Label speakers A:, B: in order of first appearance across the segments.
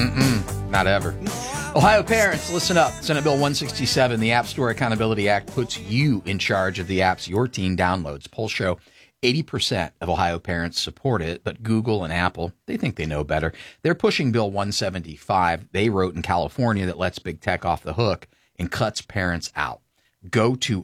A: Not ever. Ohio parents, listen up. Senate Bill 167, the App Store Accountability Act, puts you in charge of the apps your teen downloads. Polls show 80% of Ohio parents support it, but Google and Apple, they think they know better. They're pushing Bill 175 they wrote in California that lets big tech off the hook and cuts parents out. Go to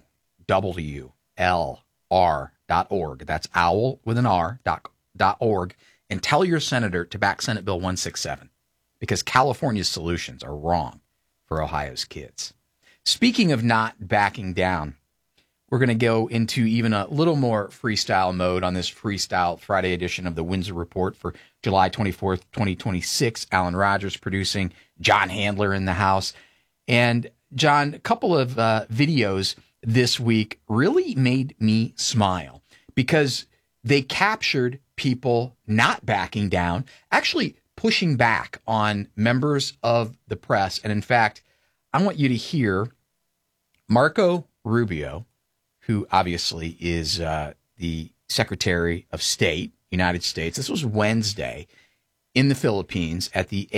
A: OWLR.org. That's owl with an R.org, and tell your senator to back Senate Bill 167 because California's solutions are wrong for Ohio's kids. Speaking of not backing down, we're going to go into even a little more freestyle mode on this Freestyle Friday edition of the Windsor Report for July 24th, 2026. Alan Rogers producing, John Handler in the house. And John, a couple of videos this week really made me smile because they captured people not backing down, actually pushing back on members of the press. And in fact, I want you to hear Marco Rubio, who obviously is the Secretary of State, United States. This was Wednesday in the Philippines at the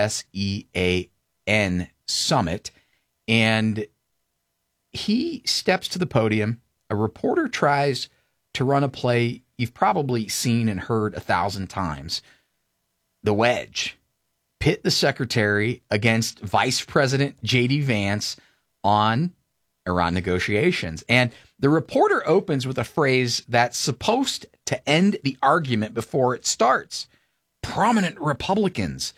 A: ASEAN Summit. And he steps to the podium. A reporter tries to run a play you've probably seen and heard 1,000 times. The wedge. Pit the secretary against Vice President J.D. Vance on Iran negotiations. And the reporter opens with a phrase that's supposed to end the argument before it starts. Prominent Republicans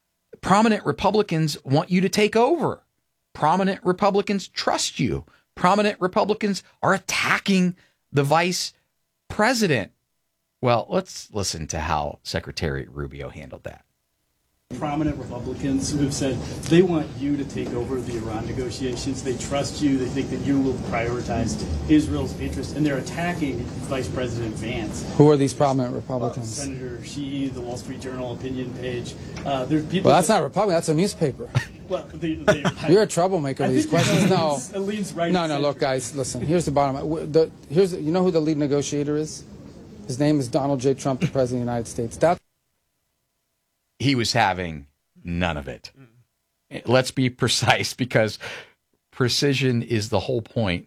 A: want you to take over. Prominent Republicans trust you. Prominent Republicans are attacking the vice president. Well, let's listen to how Secretary Rubio handled that.
B: Prominent Republicans who have said they want you to take over the Iran negotiations. They trust you. They think that you will prioritize Israel's interests, and they're attacking Vice President Vance.
C: Who are these prominent Republicans?
B: Senator Sheehy, the Wall Street Journal opinion page. There's people.
C: Well, that's not Republican. That's a newspaper.
B: Well,
C: you're a troublemaker with these questions. No,
B: it leans right.
C: No. Look, guys, listen. Here's the bottom. You know who the lead negotiator is? His name is Donald J. Trump, the President of the United States.
A: He was having none of it. Let's be precise because precision is the whole point.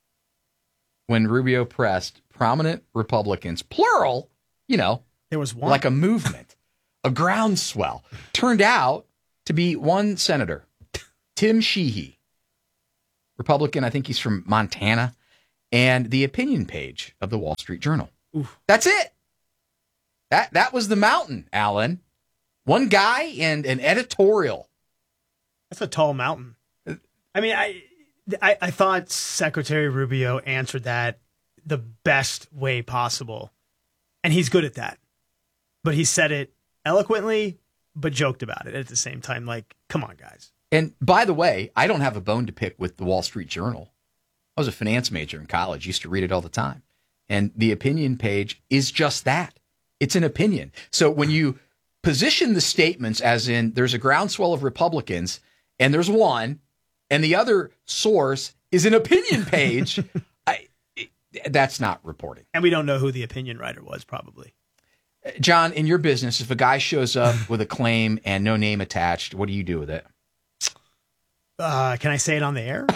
A: When Rubio pressed prominent Republicans, plural,
D: there was one.
A: Like a movement, a groundswell, turned out to be one senator, Tim Sheehy, Republican. I think he's from Montana, and the opinion page of the Wall Street Journal.
D: Oof.
A: That's it. That was the mountain, Alan. One guy and an editorial.
D: That's a tall mountain. I mean, I thought Secretary Rubio answered that the best way possible, and he's good at that. But he said it eloquently, but joked about it at the same time. Like, come on, guys.
A: And by the way, I don't have a bone to pick with the Wall Street Journal. I was a finance major in college, used to read it all the time. And the opinion page is just that. It's an opinion. So when you position the statements as in there's a groundswell of Republicans and there's one and the other source is an opinion page, that's not reporting.
D: And we don't know who the opinion writer was, probably.
A: John, in your business, if a guy shows up with a claim and no name attached, what do you do with it?
D: Can I say it on the air?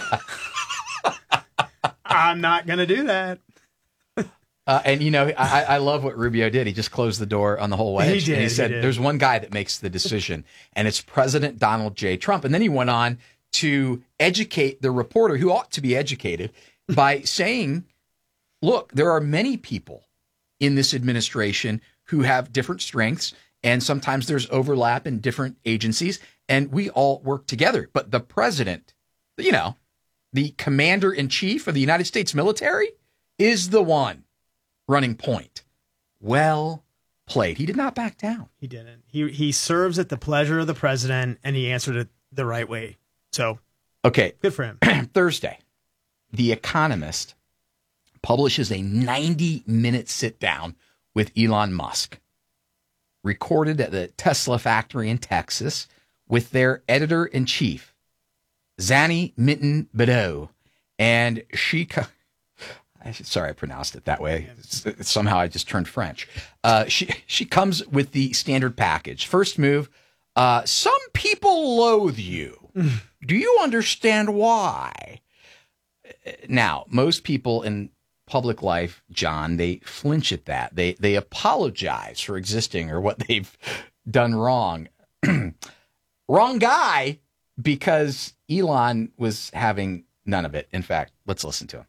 D: I'm not going to do that.
A: And, I love what Rubio did. He just closed the door on the whole wedge.
D: He did.
A: And he said, there's one guy that makes the decision, and it's President Donald J. Trump. And then he went on to educate the reporter, who ought to be educated, by saying, look, there are many people in this administration who have different strengths, and sometimes there's overlap in different agencies, and we all work together. But the president, the commander-in-chief of the United States military is the one running point. Well played. He did not back down.
D: He didn't. He serves at the pleasure of the president, and he answered it the right way. So,
A: okay,
D: good for him.
A: Thursday, The Economist publishes a 90-minute sit-down with Elon Musk, recorded at the Tesla factory in Texas with their editor-in-chief, Zanny Minton Bedeau, and sorry, I pronounced it that way. Somehow I just turned French. She comes with the standard package. First move, Some people loathe you. Do you understand why? Now, most people in public life, John, they flinch at that. They apologize for existing or what they've done wrong. Wrong guy, because Elon was having none of it. In fact, let's listen to him.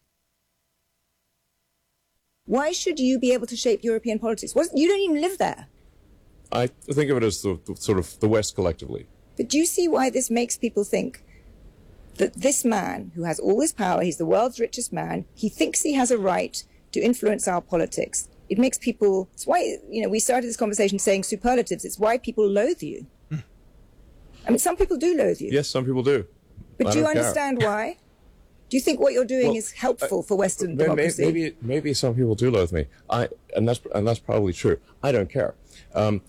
E: Why should you be able to shape European politics? You don't even live there.
F: I think of it as the sort of the West collectively.
E: But do you see why this makes people think that this man who has all this power, he's the world's richest man, he thinks he has a right to influence our politics? It makes people, it's why, we started this conversation saying superlatives. It's why people loathe you. I mean, some people do loathe you.
F: Yes, some people do.
E: But do you understand why? Do you think what you're doing is helpful for Western democracy?
F: Maybe some people do loathe me. And that's probably true. I don't care. But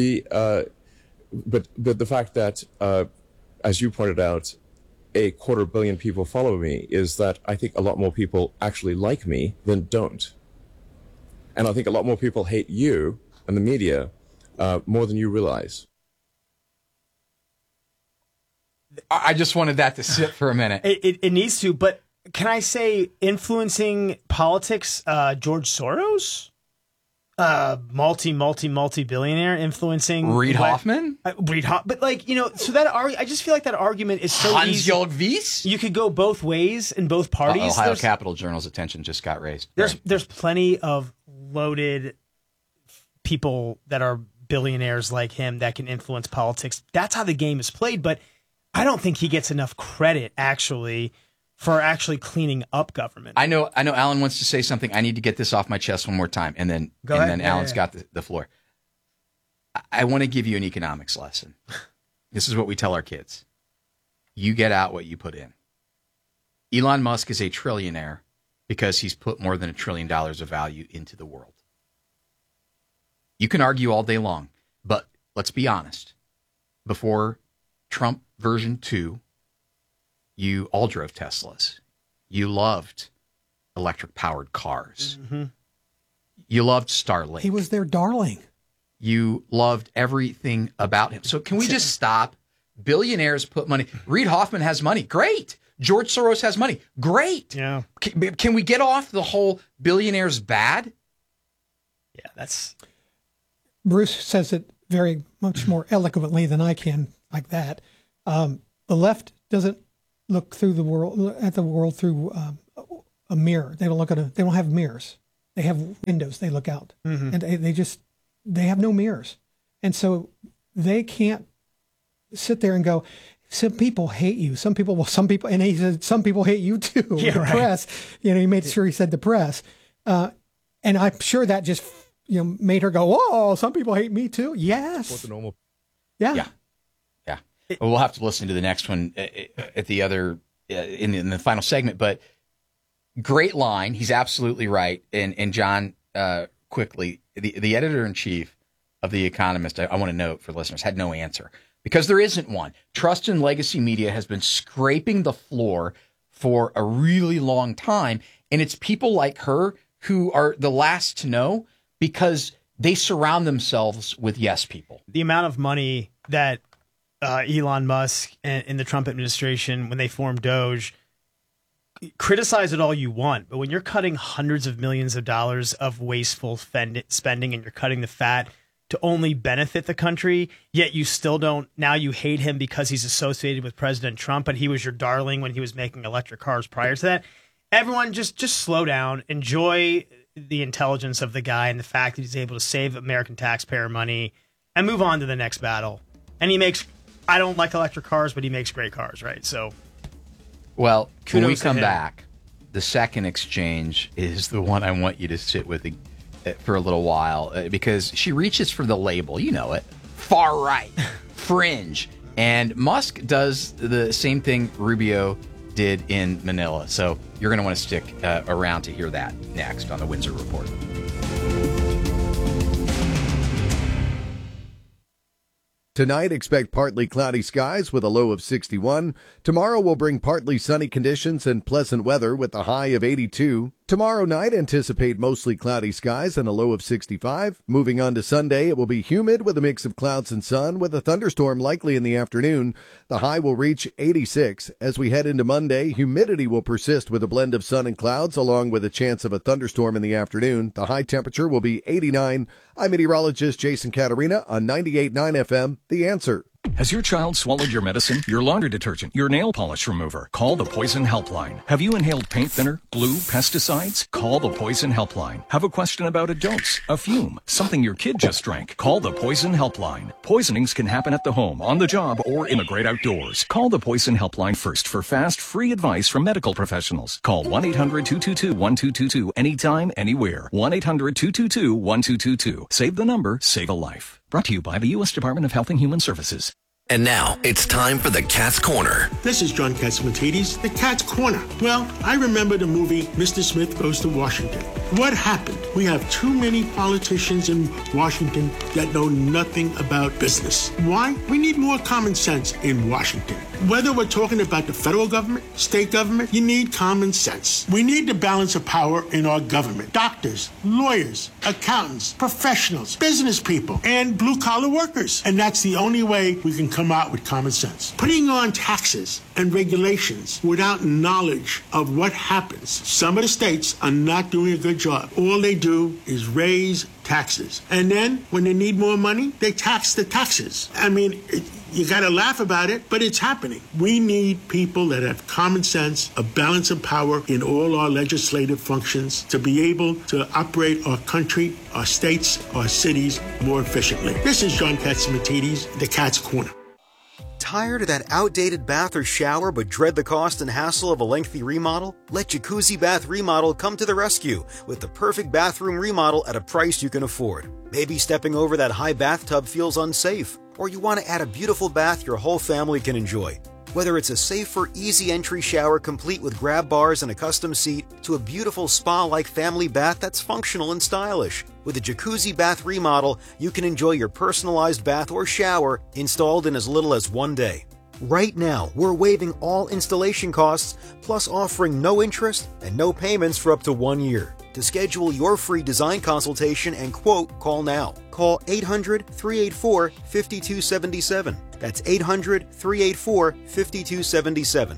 F: the fact that, as you pointed out, 250 million people follow me is that I think a lot more people actually like me than don't. And I think a lot more people hate you and the media more than you realize.
A: I just wanted that to sit for a minute.
D: It needs to, but can I say influencing politics, George Soros? Multi-billionaire influencing
A: Reid Hoffman?
D: But so that I just feel like that argument is so easy.
A: Hans-Jörg Wyss?
D: You could go both ways in both parties.
A: Ohio Capital Journal's attention just got raised.
D: There's plenty of loaded people that are billionaires like him that can influence politics. That's how the game is played, but I don't think he gets enough credit for actually cleaning up government.
A: I know Alan wants to say something. I need to get this off my chest one more time, and then Alan's got the floor. I want to give you an economics lesson. This is what we tell our kids. You get out what you put in. Elon Musk is a trillionaire because he's put more than $1 trillion of value into the world. You can argue all day long, but let's be honest. Before Trump version 2, you all drove Teslas. You loved electric-powered cars. Mm-hmm. You loved Starlink.
G: He was their darling.
A: You loved everything about him. So can we just stop? Billionaires put money. Reid Hoffman has money. Great. George Soros has money. Great.
D: Yeah.
A: Can we get off the whole billionaires bad?
D: Yeah, that's...
G: Bruce says it very much more eloquently than I can, like that. The left doesn't look through the world through a mirror. They don't look at they don't have mirrors. They have windows. They look out, and they have no mirrors, and so they can't sit there and go, some people hate you. Some people, and he said some people hate you too.
D: Yeah,
G: the press, he made sure he said the press, and I'm sure that just made her go, oh, some people hate me too. Yes,
F: What's the normal?
A: Yeah. Well, we'll have to listen to the next one at the other in the final segment. But great line. He's absolutely right. And John, quickly, the editor in chief of The Economist, I want to note for listeners, had no answer because there isn't one. Trust in legacy media has been scraping the floor for a really long time, and it's people like her who are the last to know because they surround themselves with yes people.
D: The amount of money that Elon Musk and the Trump administration, when they formed Doge, criticize it all you want, but when you're cutting hundreds of millions of dollars of wasteful spending and you're cutting the fat to only benefit the country, yet you still don't, now you hate him because he's associated with President Trump, but he was your darling when he was making electric cars prior to that. Everyone just slow down, enjoy the intelligence of the guy and the fact that he's able to save American taxpayer money and move on to the next battle. And I don't like electric cars, but he makes great cars, right? So,
A: well, when we
D: to
A: come
D: him.
A: back, the second exchange is the one I want you to sit with for a little while because she reaches for the label, you know it, far right, fringe, and Musk does the same thing Rubio did in Manila. So you're going to want to stick around to hear that next on the Windsor Report.
H: Tonight, expect partly cloudy skies with a low of 61. Tomorrow will bring partly sunny conditions and pleasant weather with a high of 82. Tomorrow night, anticipate mostly cloudy skies and a low of 65. Moving on to Sunday, it will be humid with a mix of clouds and sun, with a thunderstorm likely in the afternoon. The high will reach 86. As we head into Monday, humidity will persist with a blend of sun and clouds, along with a chance of a thunderstorm in the afternoon. The high temperature will be 89. I'm meteorologist Jason Caterina on 98.9 FM, The Answer.
I: Has your child swallowed your medicine, your laundry detergent, your nail polish remover? Call the Poison Helpline. Have you inhaled paint thinner, glue, pesticides? Call the Poison Helpline. Have a question about a dose, a fume, something your kid just drank? Call the Poison Helpline. Poisonings can happen at the home, on the job, or in the great outdoors. Call the Poison Helpline first for fast, free advice from medical professionals. Call 1-800-222-1222 anytime, anywhere. 1-800-222-1222. Save the number, save a life. Brought to you by the U.S. Department of Health and Human Services.
J: And now, it's time for the Cat's Corner.
K: This is John Catsimatidis, the Cat's Corner. Well, I remember the movie Mr. Smith Goes to Washington. What happened? We have too many politicians in Washington that know nothing about business. Why? We need more common sense in Washington. Whether we're talking about the federal government, state government, you need common sense. We need the balance of power in our government. Doctors, lawyers, accountants, professionals, business people, and blue-collar workers. And that's the only way we can come out with common sense. Putting on taxes and regulations without knowledge of what happens. Some of the states are not doing a good job. All they do is raise taxes. And then when they need more money, they tax the taxes. I mean, you got to laugh about it, but it's happening. We need people that have common sense, a balance of power in all our legislative functions to be able to operate our country, our states, our cities more efficiently. This is John Catsimatidis, the Cat's Corner.
L: Tired of that outdated bath or shower but dread the cost and hassle of a lengthy remodel? Let Jacuzzi Bath Remodel come to the rescue with the perfect bathroom remodel at a price you can afford. Maybe stepping over that high bathtub feels unsafe, or you want to add a beautiful bath your whole family can enjoy. Whether it's a safer, easy entry shower complete with grab bars and a custom seat, to a beautiful spa-like family bath that's functional and stylish. With a Jacuzzi Bath Remodel, you can enjoy your personalized bath or shower installed in as little as 1 day. Right now, we're waiving all installation costs, plus offering no interest and no payments for up to 1 year. To schedule your free design consultation and quote, call now. Call 800-384-5277. That's 800-384-5277.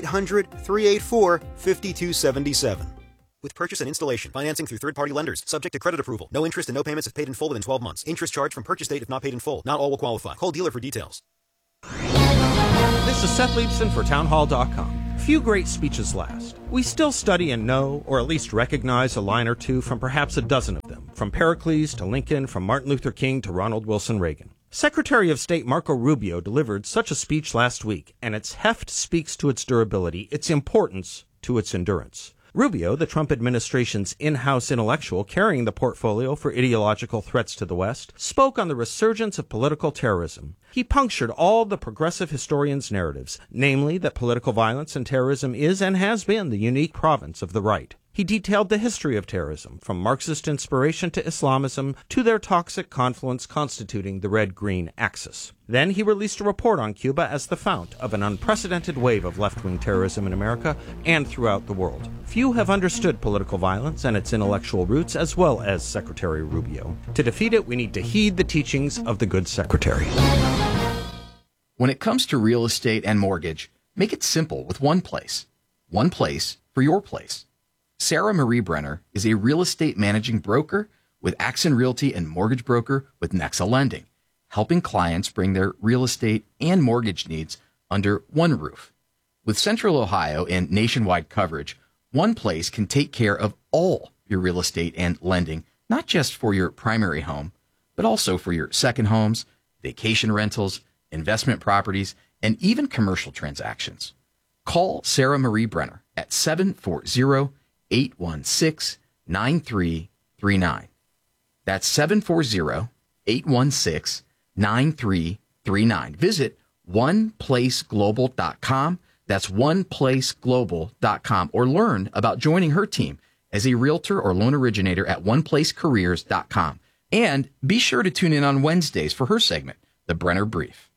L: 800-384-5277. With purchase and installation, financing through third-party lenders, subject to credit approval. No interest and no payments if paid in full within 12 months. Interest charged from purchase date if not paid in full. Not all will qualify. Call dealer for details.
M: This is Seth Leibson for townhall.com. Few great speeches last. We still study and know, or at least recognize a line or two from perhaps a dozen of them, from Pericles to Lincoln, from Martin Luther King to Ronald Wilson Reagan. Secretary of State Marco Rubio delivered such a speech last week, and its heft speaks to its durability, its importance to its endurance. Rubio, the Trump administration's in-house intellectual carrying the portfolio for ideological threats to the West, spoke on the resurgence of political terrorism. He punctured all the progressive historians' narratives, namely that political violence and terrorism is and has been the unique province of the right. He detailed the history of terrorism, from Marxist inspiration to Islamism to their toxic confluence constituting the red-green axis. Then he released a report on Cuba as the fount of an unprecedented wave of left-wing terrorism in America and throughout the world. Few have understood political violence and its intellectual roots as well as Secretary Rubio. To defeat it, we need to heed the teachings of the good secretary.
A: When it comes to real estate and mortgage, make it simple with one place. One place for your place. Sarah Marie Brenner is a real estate managing broker with Axon Realty and mortgage broker with Nexa Lending, helping clients bring their real estate and mortgage needs under one roof. With Central Ohio and nationwide coverage, one place can take care of all your real estate and lending, not just for your primary home, but also for your second homes, vacation rentals, investment properties, and even commercial transactions. Call Sarah Marie Brenner at 740-816-9339. That's 740-816-9339. Visit oneplaceglobal.com. That's oneplaceglobal.com, or learn about joining her team as a realtor or loan originator at oneplacecareers.com. And be sure to tune in on Wednesdays for her segment, The Brenner Brief.